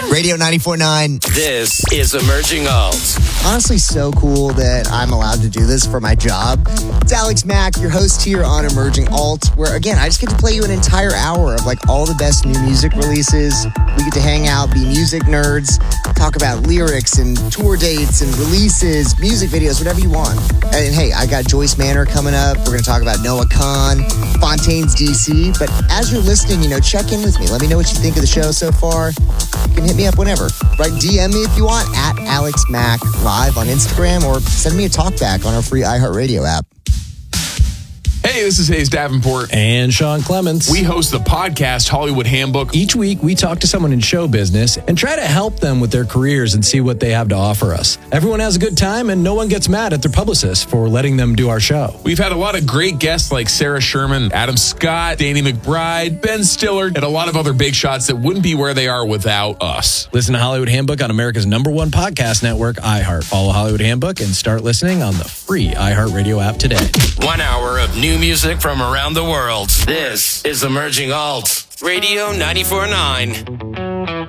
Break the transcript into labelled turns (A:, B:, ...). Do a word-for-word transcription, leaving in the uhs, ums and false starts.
A: Radio ninety-four point nine.
B: This is Emerging Alt.
A: Honestly, so cool that I'm allowed to do this for my job. It's Alex Mack, your host here on Emerging Alt, where, again, I just get to play you an entire hour of, like, all the best new music releases. We get to hang out, be music nerds, talk about lyrics and tour dates and releases, music videos, whatever you want. And, hey, I got Joyce Manor coming up. We're going to talk about Noah Kahan, Fontaine's D C. But as you're listening, you know, check in with me. Let me know what you think of the show so far. You can hit me up whenever. Right, D M me if you want, at Alex Mack Live on Instagram, or send me a talkback on our free iHeartRadio app.
C: Hey, this is Hayes Davenport.
D: And Sean Clements.
C: We host the podcast Hollywood Handbook.
D: Each week, we talk to someone in show business and try to help them with their careers and see what they have to offer us. Everyone has a good time, and no one gets mad at their publicist for letting them do our show.
C: We've had a lot of great guests like Sarah Sherman, Adam Scott, Danny McBride, Ben Stiller, and a lot of other big shots that wouldn't be where they are without us.
D: Listen to Hollywood Handbook on America's number one podcast network, iHeart. Follow Hollywood Handbook and start listening on the free iHeartRadio app today.
B: One hour of new music from around the world. This is Emerging Alt. Radio ninety-four point nine.